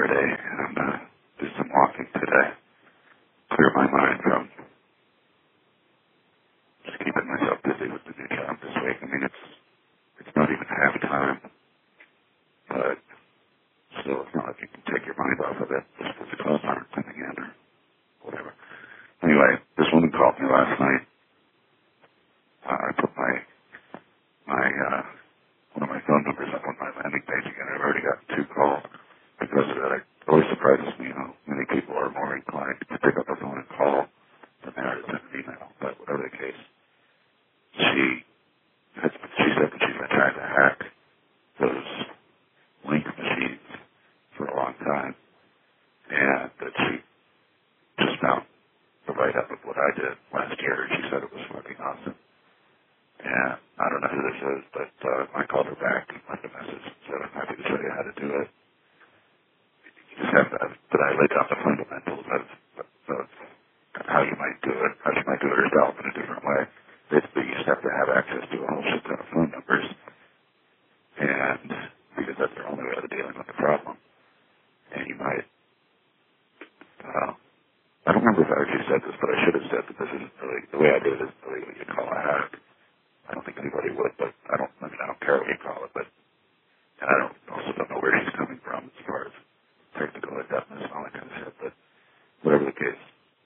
Saturday and do some walking today. Clear my mind from just keeping myself busy with the new job this week. I mean, it's not even half time, but still, it's not like you can take your mind off of it just because the calls aren't coming in or whatever. Anyway, this woman called me last night. I put my one of my phone numbers up on my landing page again. I've already got 2 calls because of that. It always surprises me how many people are more inclined to pick up the phone and call than they are to send an email. But whatever the case, she said that she's been trying to hack those link machines for a long time, and that she just found the write-up of what I did last year. She said it was fucking awesome. And I don't know who this is, but I called her back and left a message and said, I'm happy to show you how to do it. You just have to, but I laid down the fundamentals of how you might do it, how you might do it yourself in a different way. Basically, you just have to have access to a whole shit ton of phone numbers, and because that's the only way of dealing with the problem. And you might, I don't remember if I actually said this, but I should have said that this isn't really, the way I did it isn't really what you call a hack. I don't think anybody would, but I don't care what you call it, but, and I also don't know where he's coming from as far as technical adeptness and all that kind of shit, but whatever the case,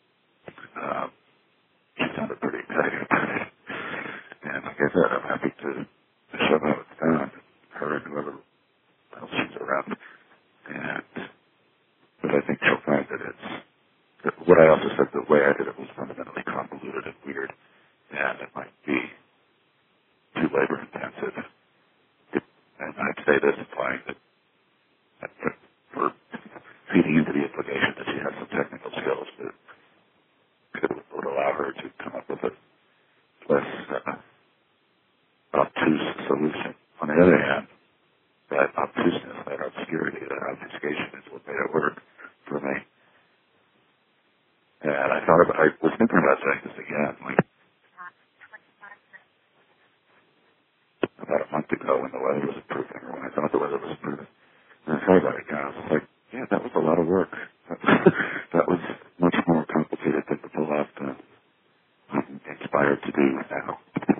she sounded pretty excited about it. And like I said, I'm happy to show how it's done, her and whoever else she's around. But I think she'll find that what I also said, the way I did it was fundamentally convoluted and weird, and it might be too labor intensive. And I'd say this, implying that for feeding into the implication that she has some technical skills that would allow her to come up with a less obtuse solution. On the other hand, that obtuseness, that obscurity, that obfuscation is what made it work for me. And I was thinking about saying this again, like about a month ago when the weather was improving, or when I thought the weather was improving. And I thought about it again. I was like, yeah, that was a lot of work. That was much more complicated thing to pull off than I'm inspired to do now.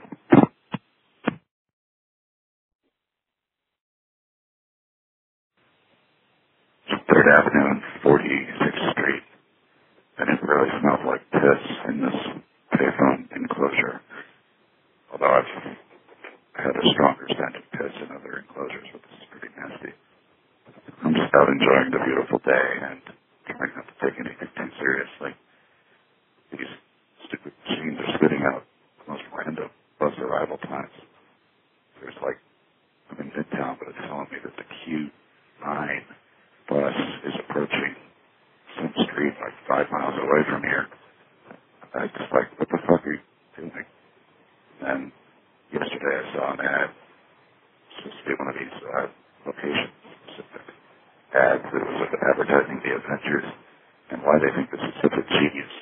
Third Avenue and 46th Street, and it really smells like piss in this payphone enclosure. Although I've had a stronger scent of piss in other enclosures, but this is pretty nasty. I'm just out enjoying the beautiful day and trying not to take anything too seriously. These stupid machines are spitting out the most random bus arrival times. There's like, I'm in Midtown, but it's telling me that the Q9 bus is approaching some street like 5 miles away from here. I just like, what the fuck are you doing? And yesterday I saw an ad, supposed to be one of these location-specific ads that was advertising the Avengers and why they think this is such a genius